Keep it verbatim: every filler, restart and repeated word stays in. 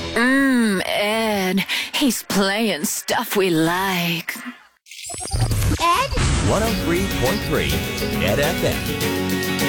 Mmm, Ed. He's playing stuff we like. Ed? one oh three point three Ed F M.